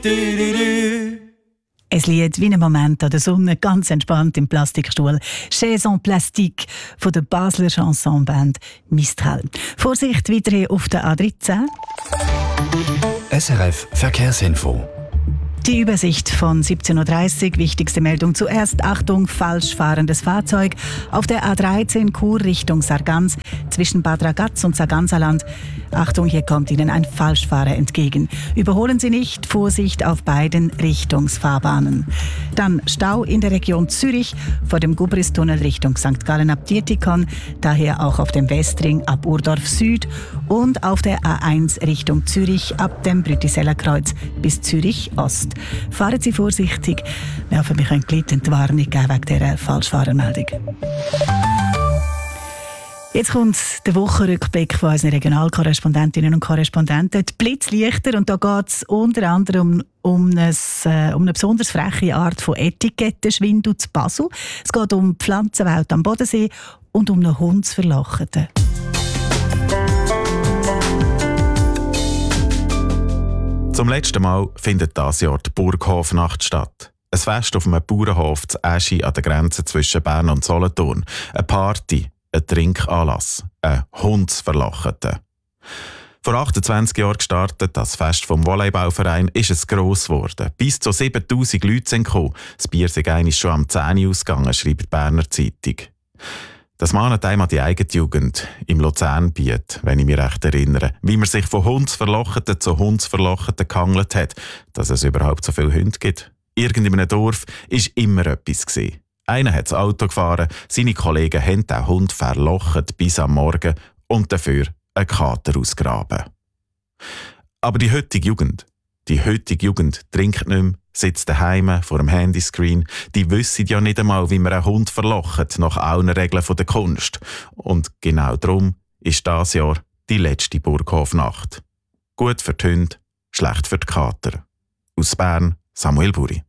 Ein Lied wie ein Moment an der Sonne, ganz entspannt im Plastikstuhl. «Chaise en Plastique» von der Basler Chansonband Mistral. Vorsicht, weiterhin auf der A13. SRF Verkehrsinfo. Die Übersicht von 17.30 Uhr. Wichtigste Meldung zuerst. Achtung, falsch fahrendes Fahrzeug. Auf der A13 Chur Richtung Sargans zwischen Bad Ragaz und Sarganserland. Achtung, hier kommt Ihnen ein Falschfahrer entgegen. Überholen Sie nicht. Vorsicht auf beiden Richtungsfahrbahnen. Dann Stau in der Region Zürich vor dem Gubristunnel Richtung St. Gallen ab Dietikon. Daher auch auf dem Westring ab Urdorf Süd. Und auf der A1 Richtung Zürich ab dem Brütiseller Kreuz bis Zürich Ost. Fahren Sie vorsichtig. Wir hoffen, wir können die Entwarnung geben wegen dieser Falschfahrermeldung. Jetzt kommt der Wochenrückblick von unseren Regionalkorrespondentinnen und Korrespondenten. Die Blitzlichter, und da geht es unter anderem um eine besonders freche Art von Etikettenschwindel zu Basel. Es geht um die Pflanzenwelt am Bodensee und um einen Hundsverlocheten. Zum letzten Mal findet dieses Jahr die Burghofnacht statt. Ein Fest auf einem Bauernhof zu Eschi an der Grenze zwischen Bern und Solothurn. Eine Party, ein Trinkanlass, ein Hundsverlocheten. Vor 28 Jahren gestartet, das Fest vom Volleyballverein, ist es gross geworden. Bis zu 7000 Leute sind gekommen. Das Bier sei einmal schon am 10 Uhr ausgegangen, schreibt die Berner Zeitung. Das mahnt einmal die eigene Jugend im Luzernbiet, wenn ich mich recht erinnere. Wie man sich von Hundsverlocheten zu Hundsverlocheten gehangelt hat, dass es überhaupt so viele Hunde gibt. Irgend in einem Dorf war immer etwas. Einer hat das Auto gefahren, seine Kollegen haben den Hund verlocht bis am Morgen und dafür einen Kater ausgraben. Aber die heutige Jugend trinkt nicht mehr, sitzt daheim vor dem Handyscreen. Die wissen ja nicht einmal, wie man einen Hund verlocht, nach allen Regeln der Kunst. Und genau darum ist dieses Jahr die letzte Burghofnacht. Gut für die Hunde, schlecht für die Kater. Aus Bern, Samuel Buri.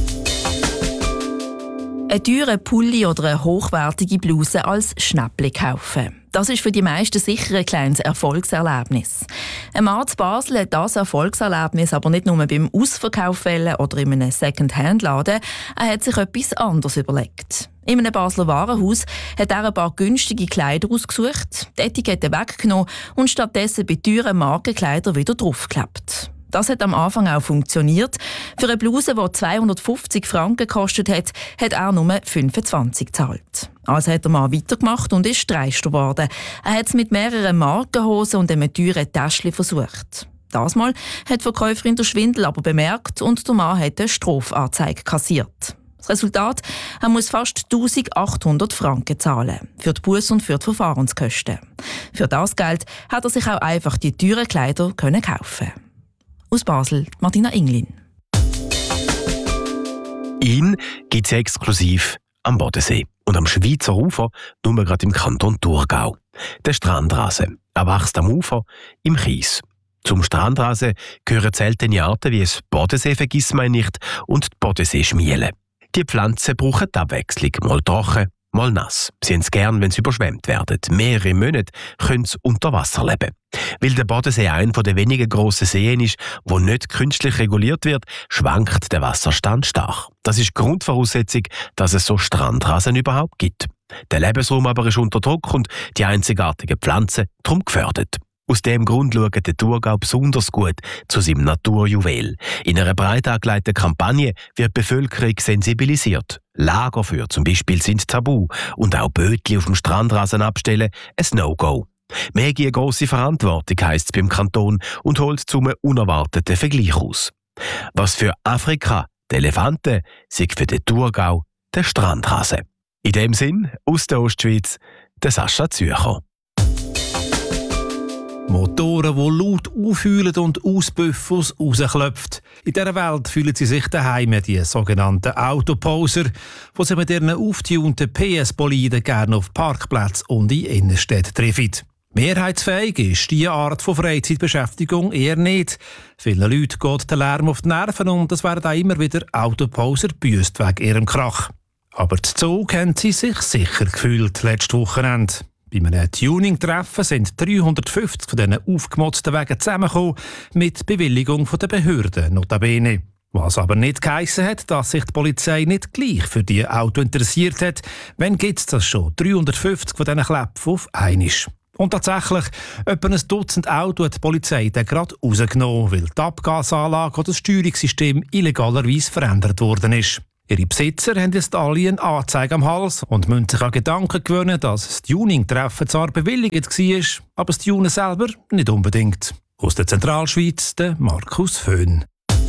Einen teuren Pulli oder eine hochwertige Bluse als Schnäppli kaufen. Das ist für die meisten sicher ein kleines Erfolgserlebnis. Ein Mann in Basel hat das Erfolgserlebnis aber nicht nur beim Ausverkauf oder in einem Second-Hand-Laden. Er hat sich etwas anderes überlegt. In einem Basler Warenhaus hat er ein paar günstige Kleider ausgesucht, die Etikette weggenommen und stattdessen bei teuren Markenkleidern wieder draufgeklebt. Das hat am Anfang auch funktioniert. Für eine Bluse, die 250 Franken gekostet hat er nur 25 gezahlt. Also hat der Mann weitergemacht und ist dreister geworden. Er hat es mit mehreren Markenhosen und einem teuren Täschchen versucht. Das Mal hat die Verkäuferin den Schwindel aber bemerkt und der Mann hat eine Strafanzeige kassiert. Das Resultat: er muss fast 1800 Franken zahlen. Für die Busse und für die Verfahrenskosten. Für das Geld hat er sich auch einfach die teuren Kleider kaufen. Aus Basel, Martina Inglin. Ihn gibt es exklusiv am Bodensee und am Schweizer Ufer, nur gerade im Kanton Thurgau. Der Strandrasen. Er wächst am Ufer im Kies. Zum Strandrasen gehören seltene Arten wie das Bodensee-Vergissmeinnicht und die Bodensee-Schmiele. Die Pflanzen brauchen die Abwechslung, mal trocken, mal nass. Sie haben es gern, wenn sie überschwemmt werden. Mehrere Monate können sie unter Wasser leben. Weil der Bodensee einer der wenigen grossen Seen ist, wo nicht künstlich reguliert wird, schwankt der Wasserstand stark. Das ist die Grundvoraussetzung, dass es so Strandrasen überhaupt gibt. Der Lebensraum aber ist unter Druck und die einzigartigen Pflanzen darum gefördert. Aus diesem Grund schaut der Thurgau besonders gut zu seinem Naturjuwel. In einer breit angelegten Kampagne wird die Bevölkerung sensibilisiert. Lager für zum Beispiel sind tabu und auch Bötli auf dem Strandrasen abstellen ein No-Go. Mehr eine grosse Verantwortung, heisst es beim Kanton, und holt zum unerwarteten Vergleich aus. Was für Afrika der Elefanten, sei für den Thurgau der Strandrasen. In dem Sinn, aus der Ostschweiz, der Sascha Zürcher. Motoren, die laut aufheulen und Auspuffs rausklopfen. In dieser Welt fühlen sie sich daheim, die sogenannten Autoposer, die sich mit ihren auftunten PS-Boliden gerne auf Parkplätzen und in Innenstädten treffen. Mehrheitsfähig ist diese Art von Freizeitbeschäftigung eher nicht. Vielen Leuten geht der Lärm auf die Nerven und es werden auch immer wieder Autoposer gebüsst wegen ihrem Krach. Aber zu Zug haben sie sich sicher gefühlt letztes Wochenende. Bei einem Tuning-Treffen sind 350 von diesen aufgemotzten Wegen zusammengekommen, mit Bewilligung der Behörden, notabene. Was aber nicht geheissen hat, dass sich die Polizei nicht gleich für die Auto interessiert hat. Wann gibt es das schon? 350 von diesen Kläpfen auf einmal. Und tatsächlich, etwa ein Dutzend Autos hat die Polizei dann gerade rausgenommen, weil die Abgasanlage oder das Steuerungssystem illegalerweise verändert worden ist. Ihre Besitzer haben jetzt alle eine Anzeige am Hals und müssen sich an Gedanken gewöhnen, dass das Tuning-Treffen zwar bewilligt war, aber das Tunen selber nicht unbedingt. Aus der Zentralschweiz, der Markus Föhn.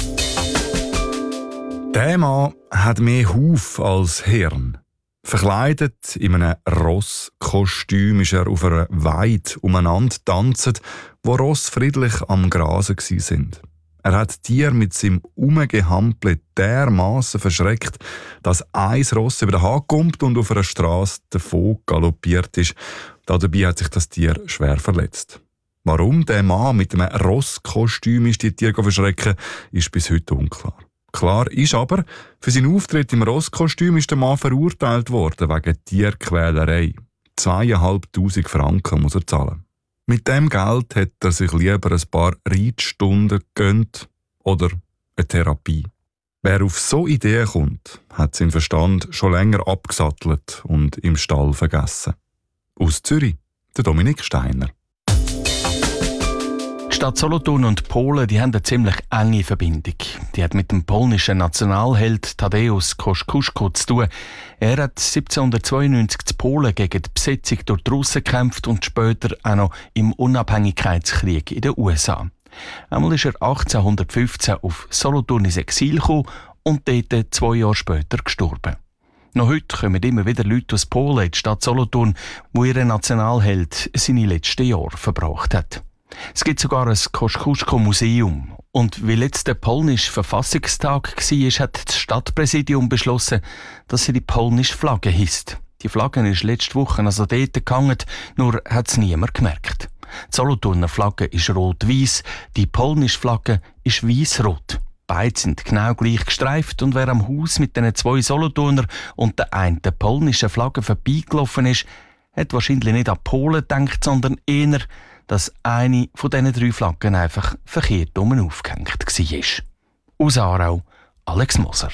Der Mann hat mehr Huf als Hirn. Verkleidet in einem Rosskostüm ist er auf einer Weide umeinander tanzt, wo Ross friedlich am Grasen sind. Er hat Tier mit seinem Umgehampel dermassen verschreckt, dass ein Ross über den Hag kommt und auf einer Strasse davon galoppiert ist. Dabei hat sich das Tier schwer verletzt. Warum der Mann mit einem Rosskostüm die Tiere verschrecken, ist bis heute unklar. Klar ist aber, für seinen Auftritt im Rosskostüm ist der Mann verurteilt worden wegen Tierquälerei. 2'500 Franken muss er zahlen. Mit dem Geld hätte er sich lieber ein paar Reitstunden gegönnt oder eine Therapie. Wer auf so Ideen kommt, hat seinen Verstand schon länger abgesattelt und im Stall vergessen. Aus Zürich, der Dominik Steiner. Die Stadt Solothurn und Polen die haben eine ziemlich enge Verbindung. Die hat mit dem polnischen Nationalheld Tadeusz Kościuszko zu tun. Er hat 1792 in Polen gegen die Besetzung durch die Russen gekämpft und später auch noch im Unabhängigkeitskrieg in den USA. Einmal ist er 1815 auf Solothurn ins Exil gekommen und dort 2 Jahre später gestorben. Noch heute kommen immer wieder Leute aus Polen in die Stadt Solothurn, wo ihr Nationalheld seine letzten Jahre verbracht hat. Es gibt sogar ein Kościuszko-Museum. Und weil jetzt der polnische Verfassungstag war, hat das Stadtpräsidium beschlossen, dass sie die polnische Flagge hisst. Die Flagge ist letzte Woche also dort gehangen, nur hat es niemand gemerkt. Die Solothurner Flagge ist rot-weiß, die polnische Flagge ist weiß-rot. Beide sind genau gleich gestreift und wer am Haus mit den 2 Solothurner und der einen polnischen Flagge vorbeigelaufen ist, hat wahrscheinlich nicht an Polen gedacht, sondern eher, dass eine von diesen 3 Flaggen einfach verkehrt aufgehängt war. Aus Aarau, Alex Moser.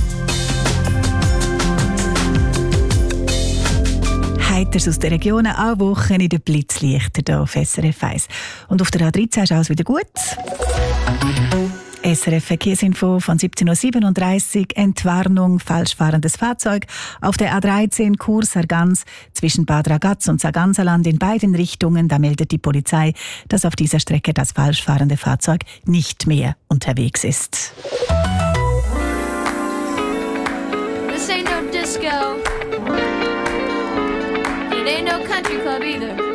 Heiters aus der Region, auch Wochen in den Blitzlichtern hier auf SRF 1. Und auf der A13 ist alles wieder gut. SRF Verkehrsinfo von 17.37 Uhr. Entwarnung, falsch fahrendes Fahrzeug auf der A13 Chur-Sargans zwischen Bad Ragaz und Sarganserland in beiden Richtungen. Da meldet die Polizei, dass auf dieser Strecke das falsch fahrende Fahrzeug nicht mehr unterwegs ist. This ain't no disco. It ain't no country club either.